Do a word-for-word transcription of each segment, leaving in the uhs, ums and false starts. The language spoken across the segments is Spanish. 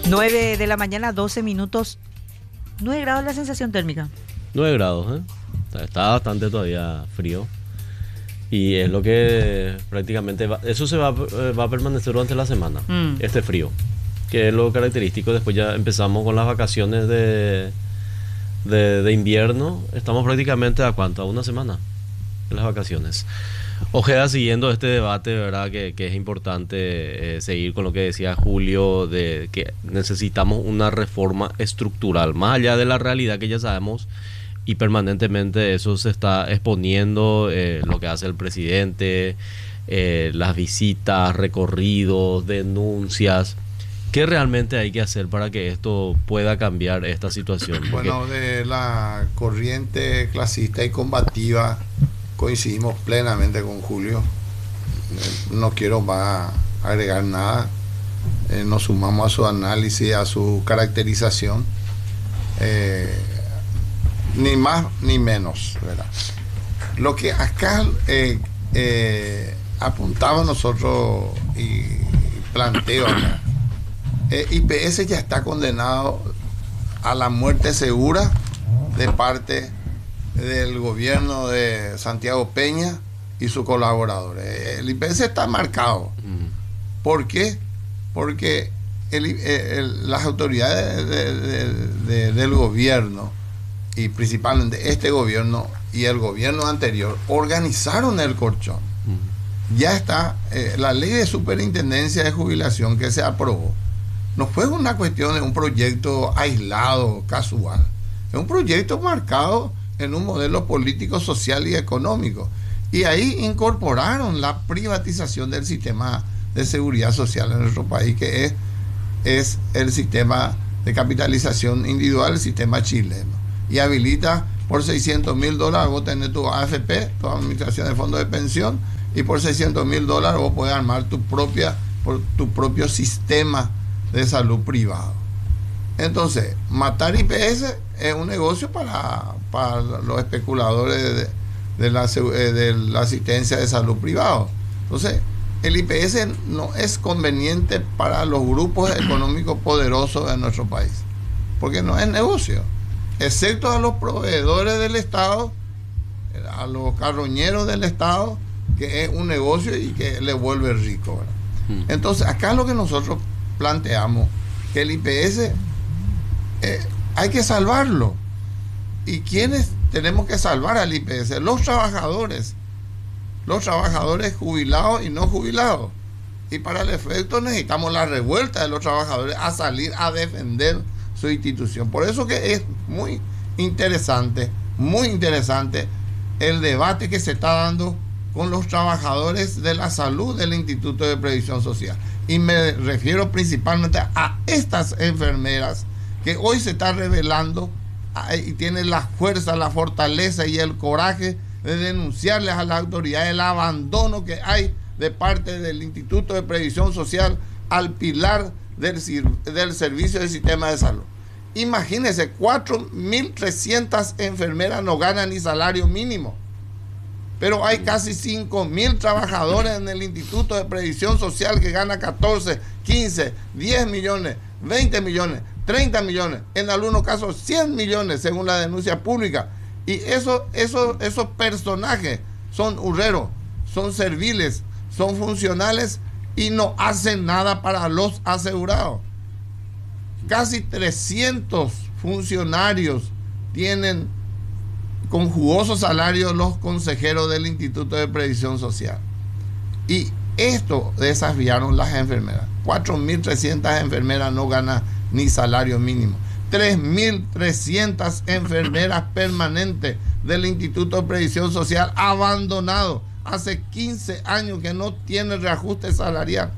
nueve de la mañana, doce minutos. nueve grados la sensación térmica. nueve grados, ¿eh? Está, está bastante todavía frío. Y es lo que prácticamente va, eso se va, va a permanecer durante la semana, mm. este frío, que es lo característico. Después ya empezamos con las vacaciones de, de, de invierno. Estamos prácticamente a cuánto, a una semana en las vacaciones. Ojeda, siguiendo este debate, ¿verdad? Que, que es importante eh, seguir con lo que decía Julio, de que necesitamos una reforma estructural, más allá de la realidad que ya sabemos. Y permanentemente eso se está exponiendo, eh, lo que hace el presidente, eh, las visitas, recorridos, denuncias. ¿Qué realmente hay que hacer para que esto pueda cambiar esta situación? Porque... Bueno, de la corriente clasista y combativa coincidimos plenamente con Julio. No quiero más agregar nada. Eh, nos sumamos a su análisis, a su caracterización. Eh, Ni más ni menos, ¿verdad? Lo que acá eh, eh, apuntaba nosotros y planteo acá, eh, I P S ya está condenado a la muerte segura de parte del gobierno de Santiago Peña y sus colaboradores. El I P S está marcado. ¿Por qué? Porque el, el, las autoridades de, de, de, del gobierno, y principalmente este gobierno y el gobierno anterior, organizaron el colchón. Uh-huh. Ya está, eh, la ley de superintendencia de jubilación que se aprobó, no fue una cuestión de un proyecto aislado, casual. Es un proyecto marcado en un modelo político, social y económico. Y ahí incorporaron la privatización del sistema de seguridad social en nuestro país, que es, es el sistema de capitalización individual, el sistema chileno. Y habilita por seiscientos mil dólares vos tenés tu A F P, tu administración de fondos de pensión, y por seiscientos mil dólares vos podés armar tu propia, por tu propio sistema de salud privado. Entonces, matar I P S es un negocio para, para los especuladores de, de, la, de la asistencia de salud privado. Entonces, el I P S no es conveniente para los grupos económicos poderosos de nuestro país, porque no es negocio. Excepto a los proveedores del Estado, a los carroñeros del Estado, que es un negocio y que le vuelve rico, ¿verdad? Hmm. Entonces, acá lo que nosotros planteamos, que el I P S eh, hay que salvarlo. ¿Y quiénes tenemos que salvar al I P S? Los trabajadores, los trabajadores jubilados y no jubilados. Y para el efecto necesitamos la revuelta de los trabajadores a salir a defender su institución. Por eso que es muy interesante, muy interesante el debate que se está dando con los trabajadores de la salud del Instituto de Previsión Social. Y me refiero principalmente a estas enfermeras que hoy se están revelando y tienen la fuerza, la fortaleza y el coraje de denunciarles a las autoridades el abandono que hay de parte del Instituto de Previsión Social al pilar del, del servicio del sistema de salud. Imagínense, cuatro mil trescientas enfermeras no ganan ni salario mínimo, pero hay casi cinco mil trabajadores en el Instituto de Previsión Social que gana catorce, quince, diez millones, veinte millones, treinta millones, en algunos casos cien millones según la denuncia pública. Y eso, eso, esos personajes son hurreros, son serviles, son funcionales y no hacen nada para los asegurados. Casi trescientos funcionarios tienen con jugosos salarios los consejeros del Instituto de Previsión Social. Y esto desafiaron las enfermeras. cuatro mil trescientas enfermeras no ganan ni salario mínimo. tres mil trescientas enfermeras permanentes del Instituto de Previsión Social abandonado hace quince años que no tiene reajuste salarial.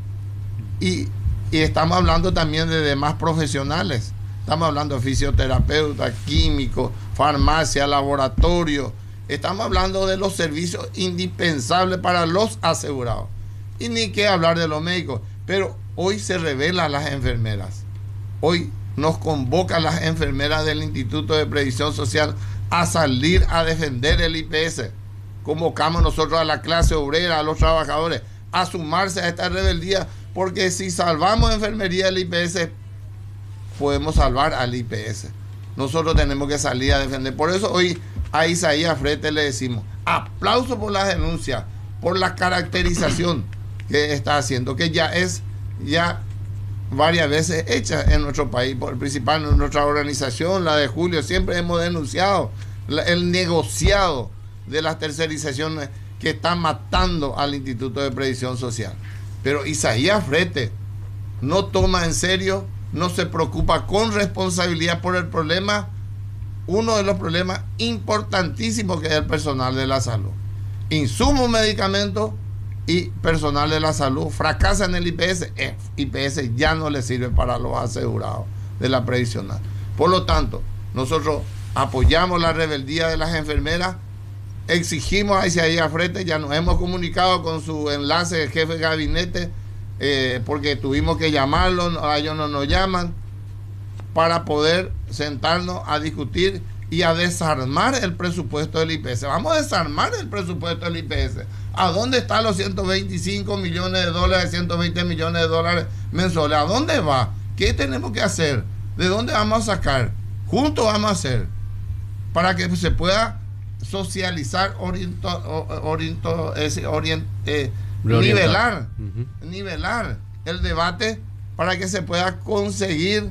Y, y estamos hablando también de demás profesionales. Estamos hablando de fisioterapeutas, químicos, farmacia, laboratorio. Estamos hablando de los servicios indispensables para los asegurados. Y ni qué hablar de los médicos. Pero hoy se revelan las enfermeras. Hoy nos convocan las enfermeras del Instituto de Previsión Social a salir a defender el I P S. Convocamos nosotros a la clase obrera, a los trabajadores, a sumarse a esta rebeldía, porque si salvamos enfermería del I P S, podemos salvar al I P S. Nosotros tenemos que salir a defender. Por eso hoy a Isaías Frete le decimos aplauso por la denuncia, por la caracterización que está haciendo, que ya es ya varias veces hecha en nuestro país, por el principal en nuestra organización, la de Julio, siempre hemos denunciado la, el negociado de las tercerizaciones que están matando al Instituto de Previsión Social. Pero Isaías Frete no toma en serio, no se preocupa con responsabilidad por el problema, uno de los problemas importantísimos que es el personal de la salud. Insumos, medicamentos y personal de la salud fracasa en el I P S. El I P S ya no le sirve para los asegurados de la previsional. Por lo tanto, nosotros apoyamos la rebeldía de las enfermeras, exigimos a Isaías Frete, ya nos hemos comunicado con su enlace de jefe de gabinete, eh, porque tuvimos que llamarlo, a ellos no nos llaman, para poder sentarnos a discutir y a desarmar el presupuesto del I P S. Vamos a desarmar el presupuesto del I P S. ¿A dónde están los ciento veinticinco millones de dólares, ciento veinte millones de dólares mensuales? ¿A dónde va? ¿Qué tenemos que hacer? ¿De dónde vamos a sacar? Juntos vamos a hacer para que se pueda socializar, oriento, oriento, ese, orient, eh, nivelar, uh-huh. nivelar el debate para que se pueda conseguir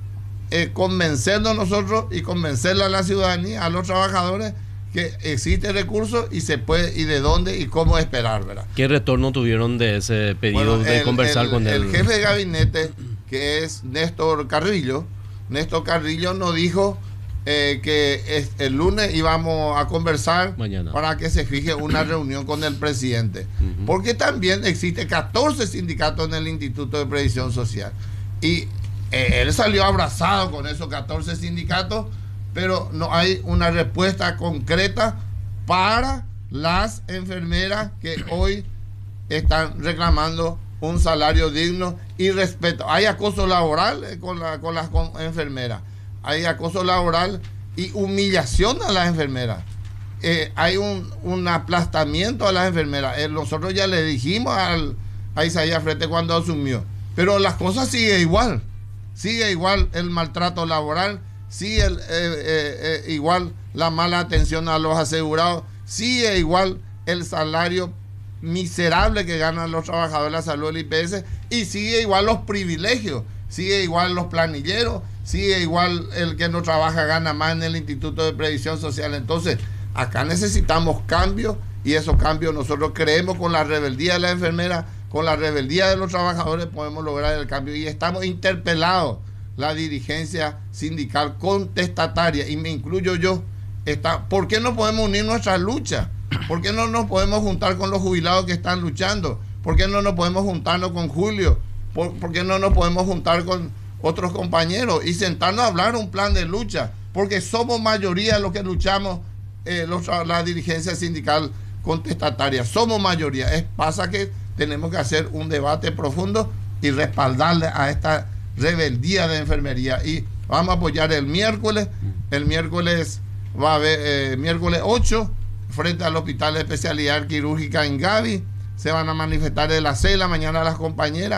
eh, convencernos nosotros y convencerle a la ciudadanía, a los trabajadores, que existe recursos y se puede, y de dónde y cómo esperar, ¿verdad? ¿Qué retorno tuvieron de ese pedido bueno, de el, conversar el, con el, el el jefe de gabinete, que es Néstor Carrillo? Néstor Carrillo nos dijo eh, que es, el lunes íbamos a conversar mañana para que se fije una reunión con el presidente, uh-huh. porque también existe catorce sindicatos en el Instituto de Previsión Social y eh, él salió abrazado con esos catorce sindicatos, pero no hay una respuesta concreta para las enfermeras que hoy están reclamando un salario digno y respeto. Hay acoso laboral con, la, con las con enfermeras, hay acoso laboral y humillación a las enfermeras. Eh, hay un, un aplastamiento a las enfermeras. Eh, nosotros ya le dijimos al, a Isaías Frete cuando asumió, pero las cosas siguen igual, sigue igual el maltrato laboral, sí el, eh, eh, eh, igual la mala atención a los asegurados, sí es igual el salario miserable que ganan los trabajadores de la salud del I P S, y sigue igual los privilegios, sigue igual los planilleros, sigue igual el que no trabaja gana más en el Instituto de Previsión Social. Entonces acá necesitamos cambios, y esos cambios nosotros creemos con la rebeldía de la enfermera, con la rebeldía de los trabajadores podemos lograr el cambio, y estamos interpelados la dirigencia sindical contestataria, y me incluyo yo, está, ¿por qué no podemos unir nuestra lucha? ¿Por qué no nos podemos juntar con los jubilados que están luchando? ¿Por qué no nos podemos juntarnos con Julio? ¿Por, por qué no nos podemos juntar con otros compañeros y sentarnos a hablar un plan de lucha? Porque somos mayoría los que luchamos, eh, los, la dirigencia sindical contestataria, somos mayoría. Es, pasa que tenemos que hacer un debate profundo y respaldarle a esta rebeldía de enfermería, y vamos a apoyar el miércoles el miércoles va a haber eh, miércoles ocho frente al Hospital de Especialidad Quirúrgica en Gavi. Se van a manifestar de la cela mañana las compañeras.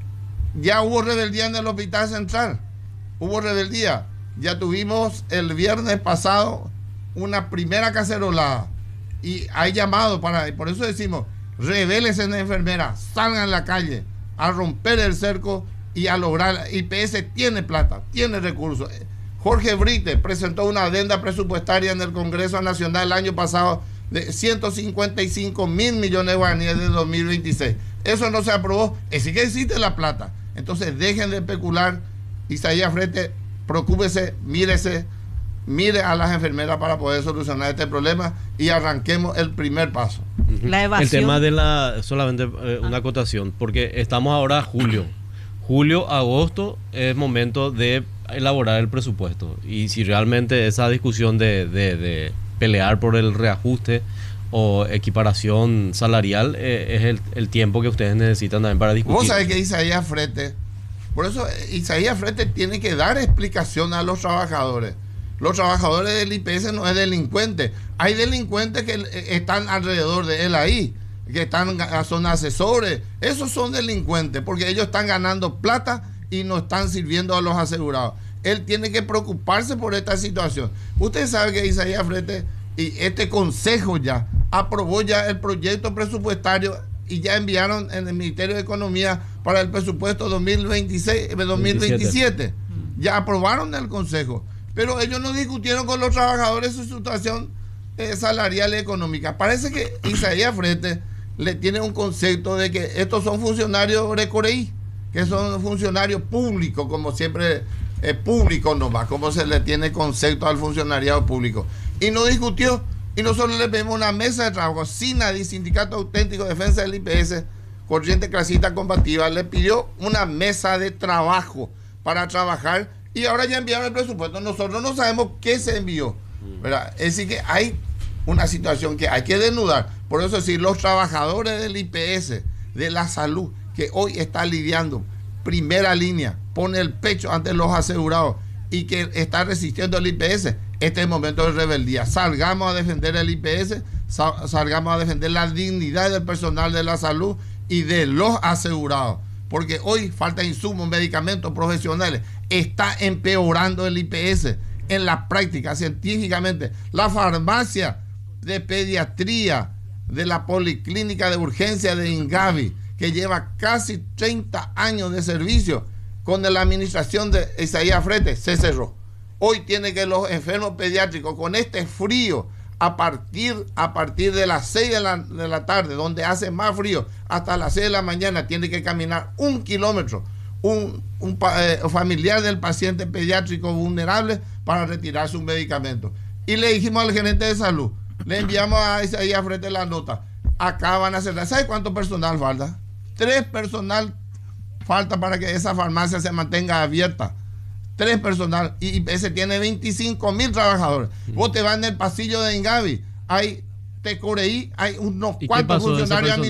Ya hubo rebeldía en el Hospital Central, hubo rebeldía, ya tuvimos el viernes pasado una primera cacerolada y hay llamado para, por eso decimos, rebélense en la enfermera, salgan a la calle a romper el cerco y a lograr. I P S tiene plata, tiene recursos. Jorge Brite presentó una adenda presupuestaria en el Congreso Nacional el año pasado de ciento cincuenta y cinco mil millones de guaraníes de dos mil veintiséis. Eso no se aprobó, así que existe la plata. Entonces dejen de especular. Isaías Frete, preocúpese, mírese, mire a las enfermeras para poder solucionar este problema y arranquemos el primer paso. La evasión. El tema de la, solamente eh, una acotación, porque estamos ahora a julio. Julio, agosto es momento de elaborar el presupuesto, y si realmente esa discusión de, de, de pelear por el reajuste o equiparación salarial eh, es el, el tiempo que ustedes necesitan también para discutir. Vos sabés que Isaías Frete, por eso Isaías Frete tiene que dar explicación a los trabajadores. Los trabajadores del I P S no es delincuente, hay delincuentes que están alrededor de él ahí, que están, son asesores, esos son delincuentes porque ellos están ganando plata y no están sirviendo a los asegurados. él tiene que preocuparse por esta situación. Usted sabe que Isaías Frete y este consejo ya aprobó ya el proyecto presupuestario y ya enviaron en el Ministerio de Economía para el presupuesto dos mil veintiséis, dos mil veintisiete. Ya aprobaron el consejo, pero ellos no discutieron con los trabajadores su situación eh, salarial y económica. Parece que Isaías Frete le tiene un concepto de que estos son funcionarios Recoreí, que son funcionarios públicos, como siempre, eh, públicos nomás, como se le tiene concepto al funcionariado público. Y no discutió, y nosotros le pedimos una mesa de trabajo. SINADI, Sindicato Auténtico de Defensa del I P S, Corriente Clasista Combativa, le pidió una mesa de trabajo para trabajar, y ahora ya enviaron el presupuesto. Nosotros no sabemos qué se envió, ¿verdad? Es decir, que hay una situación que hay que desnudar. Por eso, decir, los trabajadores del I P S, de la salud, que hoy está lidiando primera línea, pone el pecho ante los asegurados y que está resistiendo el I P S, este es el momento de rebeldía. Salgamos a defender el I P S, sal, salgamos a defender la dignidad del personal de la salud y de los asegurados, porque hoy falta insumos, medicamentos profesionales, está empeorando el I P S en la práctica, científicamente. La farmacia de pediatría de la Policlínica de Urgencia de Ingavi, que lleva casi treinta años de servicio con la administración de Isaías Frete, se cerró. Hoy tiene que los enfermos pediátricos, con este frío, a partir, a partir de las seis de la, de la tarde, donde hace más frío, hasta las seis de la mañana, tiene que caminar un kilómetro, un, un eh, familiar del paciente pediátrico vulnerable para retirar sus medicamentos. Y le dijimos al gerente de salud, le enviamos a Isaías Frete la nota, acá van a cerrar. ¿Sabe cuánto personal falta? Tres personal falta para que esa farmacia se mantenga abierta. Tres personal. Y I P S tiene veinticinco mil trabajadores. Vos te vas en el pasillo de Ingavi, hay Tecoreí, hay unos cuantos funcionarios